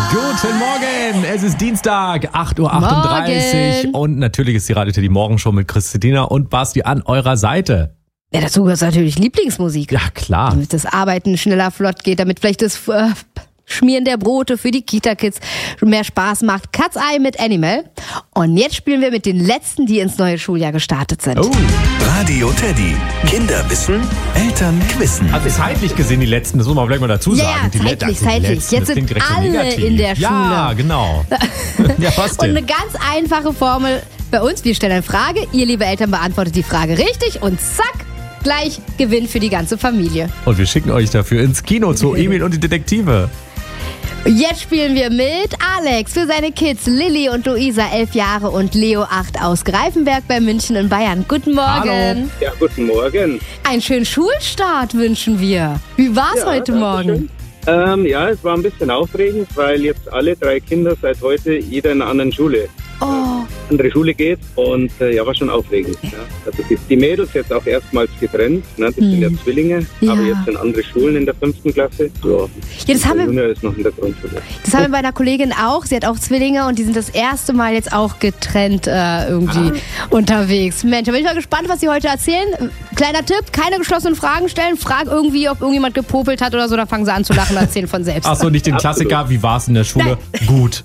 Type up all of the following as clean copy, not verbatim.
Guten Morgen, es ist Dienstag, 8.38 Uhr und natürlich ist die Radio Teddy Morgenshow mit Christina und Basti an eurer Seite. Ja, dazu gehört natürlich Lieblingsmusik. Ja, klar. Damit das Arbeiten schneller flott geht, damit vielleicht das Schmieren der Brote für die Kita-Kids mehr Spaß macht. Cat's Eye mit Animal. Und jetzt spielen wir mit den Letzten, die ins neue Schuljahr gestartet sind. Oh. Radio Teddy. Kinder wissen, Eltern quissen. Also zeitlich gesehen die Letzten, das muss man vielleicht mal dazu sagen. Ja, zeitlich. Jetzt sind alle in der Schule. Ja, genau. Ja, was denn? Und eine ganz einfache Formel bei uns. Wir stellen eine Frage, ihr liebe Eltern beantwortet die Frage richtig und zack, gleich Gewinn für die ganze Familie. Und wir schicken euch dafür ins Kino zu Emil und die Detektive. Jetzt spielen wir mit Alex für seine Kids Lilly und Luisa, 11 Jahre und Leo, 8 aus Greifenberg bei München in Bayern. Guten Morgen. Hallo. Ja, guten Morgen. Einen schönen Schulstart wünschen wir. Wie war's heute Morgen? Ja, es war ein bisschen aufregend, weil jetzt alle 3 Kinder seit heute jeder in einer anderen Schule. Andere Schule geht und war schon aufregend. Ja. Also die Mädels jetzt auch erstmals getrennt, ne? Die sind ja Zwillinge, aber jetzt sind andere Schulen in der 5. Klasse. So. Ja, das haben wir. Junior ist noch in der Grundschule. Das haben wir bei einer Kollegin auch. Sie hat auch Zwillinge und die sind das erste Mal jetzt auch getrennt irgendwie unterwegs. Mensch, da bin ich mal gespannt, was sie heute erzählen. Kleiner Tipp, keine geschlossenen Fragen stellen. Frag irgendwie, ob irgendjemand gepopelt hat oder so, dann fangen sie an zu lachen und erzählen von selbst. Ach so, nicht den Klassiker, wie war's in der Schule? Nein. Gut.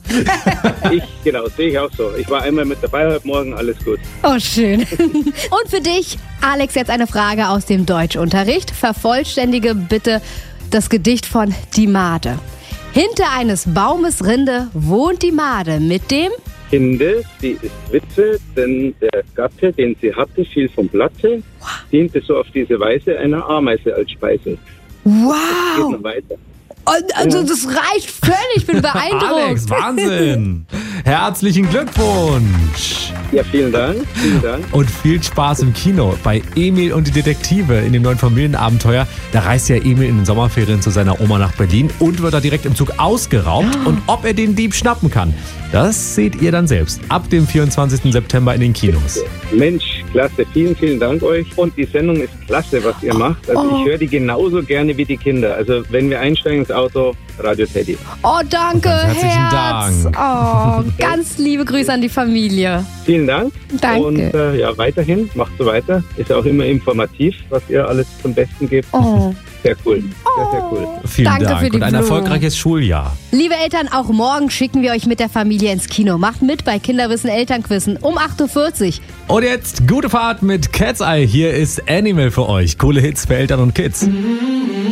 Sehe ich auch so. Ich war einmal mit dabei heute Morgen, alles gut. Oh, schön. Und für dich, Alex, jetzt eine Frage aus dem Deutschunterricht. Vervollständige bitte das Gedicht von Die Made. Hinter eines Baumes Rinde wohnt die Made mit dem... Kinde, sie ist Witwe, denn der Gatte, den sie hatte, fiel vom Blatte, diente so auf diese Weise einer Ameise als Speise. Wow! Geht noch weiter. Also das reicht völlig, ich bin beeindruckt. Alex, Wahnsinn. Herzlichen Glückwunsch. Ja, vielen Dank. Und viel Spaß im Kino bei Emil und die Detektive in dem neuen Familienabenteuer. Da reist ja Emil in den Sommerferien zu seiner Oma nach Berlin und wird da direkt im Zug ausgeraubt. Und ob er den Dieb schnappen kann, das seht ihr dann selbst. Ab dem 24. September in den Kinos. Mensch, klasse. Vielen, vielen Dank euch. Und die Sendung ist klasse, was ihr macht. Also ich höre die genauso gerne wie die Kinder. Also wenn wir einsteigen ins Auto, Radio Teddy. Oh, danke, Herzlichen Herz. Dank. Oh, ganz liebe Grüße an die Familie. Vielen Dank. Danke. Und weiterhin, macht so weiter. Ist ja auch immer informativ, was ihr alles zum Besten gebt. Oh. Sehr cool. Sehr cool. Vielen Danke Dank für die und ein Blumen. erfolgreiches Schuljahr. Liebe Eltern, auch morgen schicken wir euch mit der Familie ins Kino. Macht mit bei Kinderwissen Elternquissen um 8.40 Uhr. Und jetzt gute Fahrt mit Cat's Eye. Hier ist Animal für euch. Coole Hits für Eltern und Kids.